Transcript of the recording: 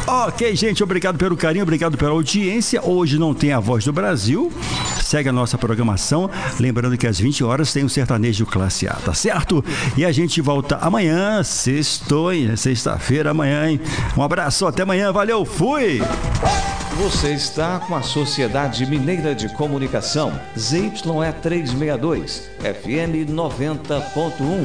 Ok, gente, obrigado pelo carinho, obrigado pela audiência. Hoje não tem a Voz do Brasil. Segue a nossa programação. Lembrando que às 20 horas tem o Sertanejo Classe A, tá certo? E a gente volta amanhã, sexta-feira, amanhã, hein? Um abraço, até amanhã, valeu, fui! Você está com a Sociedade Mineira de Comunicação, ZYE 362, FM 90.1.